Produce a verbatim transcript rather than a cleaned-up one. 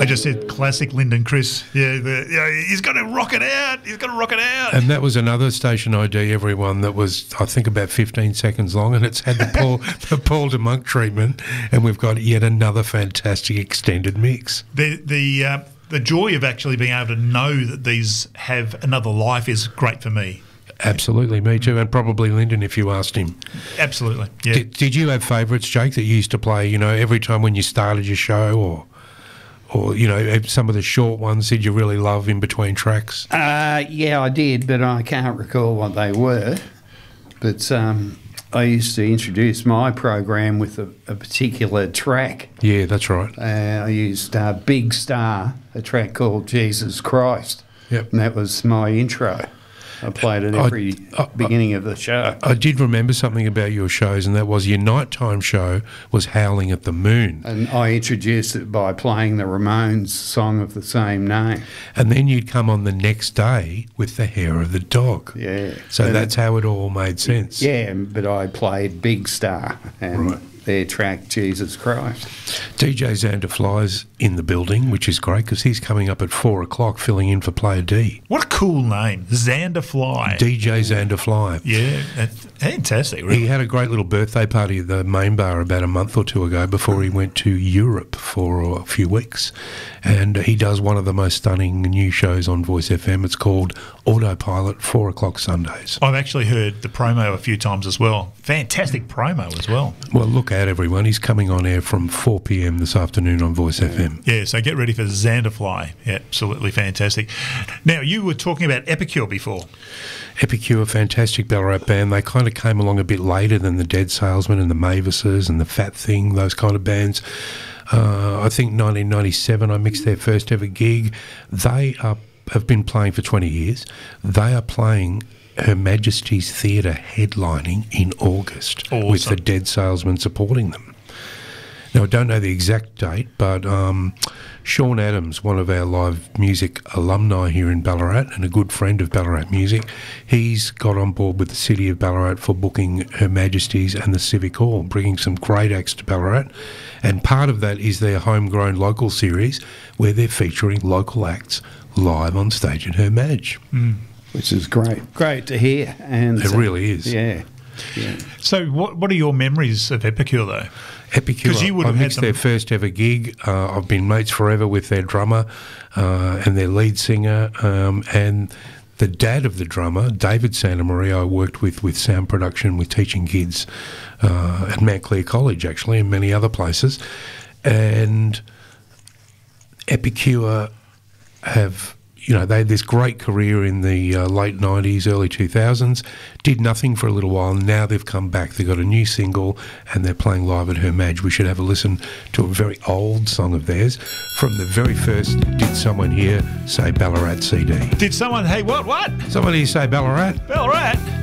I just said classic Lyndon Chris. Yeah, the, you know, he's got to rock it out. He's got to rock it out. And that was another station I D, everyone, that was, I think, about fifteen seconds long, and it's had the Paul, the Paul de Monk treatment, and we've got yet another fantastic extended mix. The the uh, the joy of actually being able to know that these have another life is great for me. Absolutely, me too, and probably Lyndon if you asked him. Absolutely, yeah. Did, did you have favourites, Jake, that you used to play, you know, every time when you started your show, or, or you know, some of the short ones did you really love in between tracks? Uh, yeah, I did, but I can't recall what they were. But um, I used to introduce my program with a, a particular track. Yeah, that's right. Uh, I used uh, Big Star, a track called Jesus Christ. Yep. And that was my intro. I played it every I, I, beginning of the show. I did remember something about your shows, and that was your nighttime show was Howling at the Moon. And I introduced it by playing the Ramones song of the same name. And then you'd come on the next day with The Hair of the Dog. Yeah. So and that's how it all made sense. Yeah, but I played Big Star and right. their track Jesus Christ. D J Xander Fly's in the building, which is great because he's coming up at four o'clock filling in for Player D. What a cool name, Xander Fly. D J Xander Fly. Yeah, that's fantastic. Really. He had a great little birthday party at the main bar about a month or two ago before he went to Europe for a few weeks. And he does one of the most stunning new shows on Voice F M. It's called Autopilot, four o'clock Sundays. I've actually heard the promo a few times as well. Fantastic promo as well. Well, look out, everyone. He's coming on air from four p m this afternoon on Voice F M. Yeah, so get ready for Xander Fly. Yeah, absolutely fantastic. Now, you were talking about Epicure before. Epicure, fantastic Ballarat band. They kind of came along a bit later than the Dead Salesmen and the Mavises and the Fat Thing, those kind of bands. Uh, I think nineteen ninety-seven I mixed their first ever gig. They are, have been playing for twenty years. They are playing Her Majesty's Theatre headlining in August awesome. with the Dead Salesmen supporting them. Now, I don't know the exact date, but um, Sean Adams, one of our live music alumni here in Ballarat and a good friend of Ballarat music, he's got on board with the City of Ballarat for booking Her Majesty's and the Civic Hall, bringing some great acts to Ballarat. And part of that is their homegrown local series where they're featuring local acts live on stage at Her Maj. Mm. Which is great. Great to hear. And it really is. Yeah. yeah. So what what are your memories of Epicure, though? Epicure, you would have I had mixed some... their first ever gig. Uh, I've been mates forever with their drummer uh, and their lead singer, um, and the dad of the drummer, David Santa Maria, I worked with with sound production, with teaching kids uh, at Mount Clear College, actually, and many other places. And Epicure have... You know, they had this great career in the uh, late nineties, early two thousands, did nothing for a little while. Now they've come back. They've got a new single and they're playing live at Her Maj. We should have a listen to a very old song of theirs from the very first Did Someone Here Say Ballarat C D. Did someone, hey, what, what? Someone here say Ballarat? Ballarat?